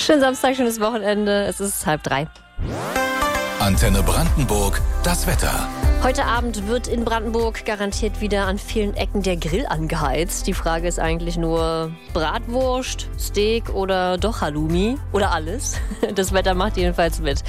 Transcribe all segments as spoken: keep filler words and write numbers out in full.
Schönen Samstag, schönes Wochenende. Es ist halb drei. Antenne Brandenburg, das Wetter. Heute Abend wird in Brandenburg garantiert wieder an vielen Ecken der Grill angeheizt. Die Frage ist eigentlich nur Bratwurst, Steak oder doch Halloumi oder alles. Das Wetter macht jedenfalls mit.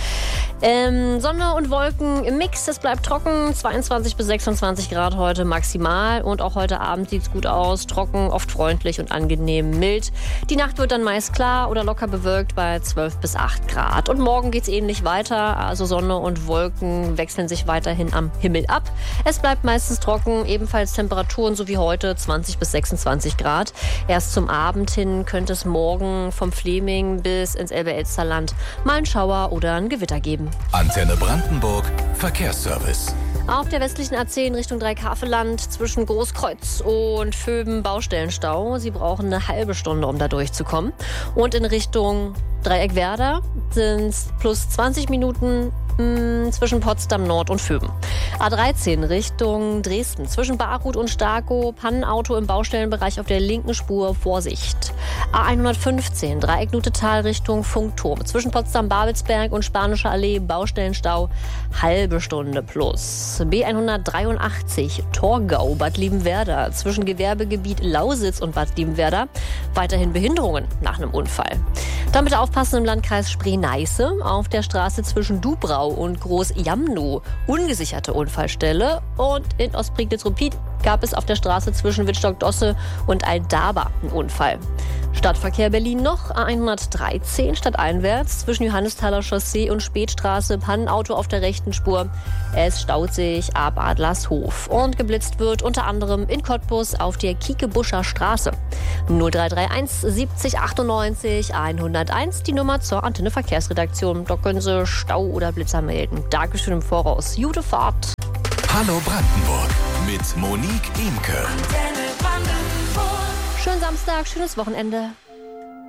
Ähm, Sonne und Wolken im Mix, es bleibt trocken, zweiundzwanzig bis sechsundzwanzig Grad heute maximal und auch heute Abend sieht's gut aus, trocken, oft freundlich und angenehm mild. Die Nacht wird dann meist klar oder locker bewölkt bei zwölf bis acht Grad und morgen geht's ähnlich weiter, also Sonne und Wolken wechseln sich weiterhin am Himmel ab. Es bleibt meistens trocken, ebenfalls Temperaturen so wie heute zwanzig bis sechsundzwanzig Grad. Erst zum Abend hin könnte es morgen vom Fleming bis ins Elbe-Elster-Land mal einen Schauer oder ein Gewitter geben. Antenne Brandenburg, Verkehrsservice. Auf der westlichen A zehn Richtung Dreikaafeland zwischen Großkreuz und Vöben Baustellenstau. Sie brauchen eine halbe Stunde, um da durchzukommen. Und in Richtung Dreieckwerder sind es plus zwanzig Minuten mh, zwischen Potsdam Nord und Vöben. A dreizehn Richtung Dresden zwischen Barut und Starkow. Pannenauto im Baustellenbereich auf der linken Spur. Vorsicht. A hundertfünfzehn Dreieck-Nutetal Richtung Funkturm. Zwischen Potsdam-Babelsberg und Spanische Allee Baustellenstau. Halbe Stunde plus. B hundertdreiundachtzig Torgau Bad Liebenwerda. Zwischen Gewerbegebiet Lausitz und Bad Liebenwerda. Weiterhin Behinderungen nach einem Unfall. Dann bitte aufpassen im Landkreis Spree-Neiße. Auf der Straße zwischen Dubrau und Groß-Jamnow ungesicherte Unfallstelle. Und in Ostprignitz-Ruppin gab es auf der Straße zwischen Wittstock-Dosse und Aldaba einen Unfall. Stadtverkehr Berlin noch, A hundertdreizehn stadteinwärts zwischen Johannesthaler Chaussee und Spätstraße, Pannenauto auf der rechten Spur. Es staut sich ab Adlershof und geblitzt wird unter anderem in Cottbus auf der Kiekebuscher Straße. null drei drei eins siebzig achtundneunzig hunderteins die Nummer zur Antenne Verkehrsredaktion. Da können Sie Stau oder Blitzer melden. Dankeschön im Voraus. Gute Fahrt. Hallo Brandenburg mit Monique Imke. Schönen Samstag, schönes Wochenende.